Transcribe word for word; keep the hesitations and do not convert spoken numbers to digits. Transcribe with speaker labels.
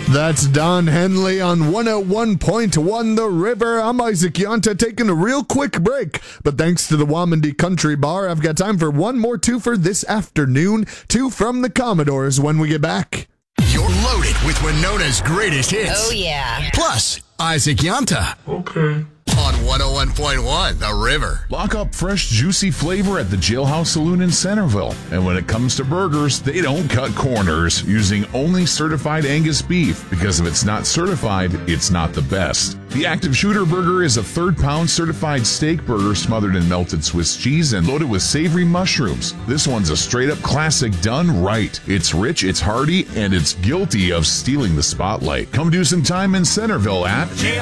Speaker 1: That's Don Henley on one oh one point one The River. I'm Isaac Yonta taking a real quick break. But thanks to the Wamandy Country Bar, I've got time for one more twofer this afternoon. Two from the Commodores when we get back.
Speaker 2: You're loaded with Winona's greatest hits.
Speaker 3: Oh, yeah.
Speaker 2: Plus, Isaac Yonta.
Speaker 4: Okay.
Speaker 2: On one oh one point one The River.
Speaker 5: Lock up fresh, juicy flavor at the Jailhouse Saloon in Centerville. And when it comes to burgers, they don't cut corners, using only certified Angus beef, because if it's not certified, it's not the best. The Active Shooter Burger is a third-pound certified steak burger smothered in melted Swiss cheese and loaded with savory mushrooms. This one's a straight-up classic done right. It's rich, it's hearty, and it's guilty of stealing the spotlight. Come do some time in Centerville at